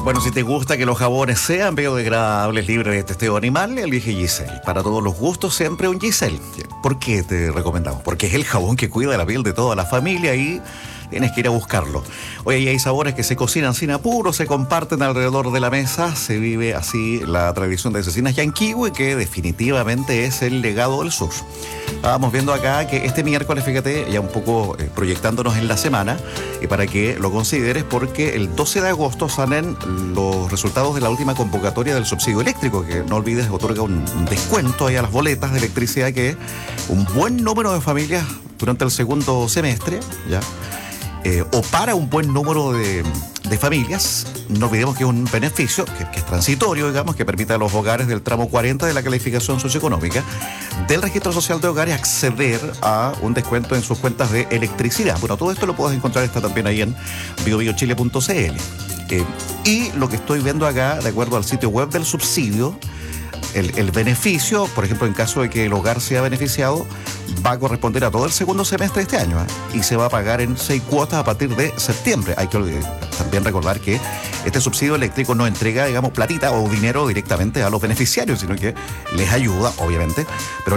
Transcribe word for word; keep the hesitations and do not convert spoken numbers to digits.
Bueno, si te gusta que los jabones sean biodegradables, libres de testeo animal, elige Giselle. Para todos los gustos, siempre un Giselle. ¿Por qué te recomendamos? Porque es el jabón que cuida la piel de toda la familia y tienes que ir a buscarlo. Hoy ahí hay sabores que se cocinan sin apuro, se comparten alrededor de la mesa, se vive así la tradición de Cecinas Yanquihue, que definitivamente es el legado del sur. Estábamos viendo acá que este miércoles, fíjate, ya un poco eh, proyectándonos en la semana, y para que lo consideres, porque el doce de agosto salen los resultados de la última convocatoria del subsidio eléctrico, que no olvides otorga un, un descuento ahí a las boletas de electricidad, que un buen número de familias durante el segundo semestre, ya, eh, o para un buen número de, de familias. No olvidemos que es un beneficio que, que es transitorio, digamos, que permite a los hogares del tramo cuarenta de la calificación socioeconómica del registro social de hogares acceder a un descuento en sus cuentas de electricidad. Bueno, todo esto lo puedes encontrar, está también ahí en bio bio chile punto c l. Eh, y lo que estoy viendo acá, de acuerdo al sitio web del subsidio, el, el beneficio, por ejemplo, en caso de que el hogar sea beneficiado, va a corresponder a todo el segundo semestre de este año, ¿eh? Y se va a pagar en seis cuotas a partir de septiembre. Hay que también recordar que este subsidio eléctrico no entrega, digamos, platita o dinero directamente a los beneficiarios, sino que les ayuda, obviamente, pero